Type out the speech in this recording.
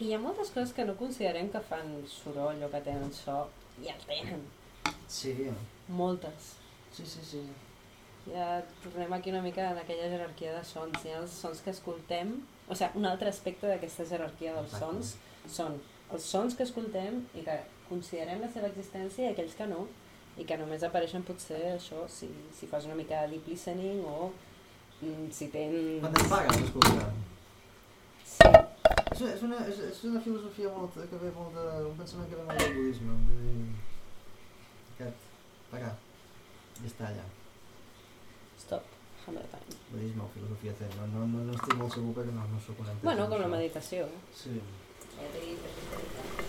I hi ha moltes coses que no considerem que fan soroll o que tenen so, i el tenen. Sí. Moltes. Sí. Ja tornem aquí una mica en aquella jerarquia de sons. Hi ha els sons que escoltem, o sigui, un altre aspecte d'aquesta jerarquia dels sons són els sons que escoltem i que considerem la seva existència i aquells que no, i que només apareixen potser això si fas una mica de deep listening o si tens... Quan et pagues escoltant? Sí. És una filosofia que ve molt un pensament que ve molt del budisme, aquest, pagar, i està allà. Stop, 100 times. Budisme o filosofia zen, no estic molt segur perquè no soc un entès. Bueno, com la meditació. Sí. Ja t'he dit.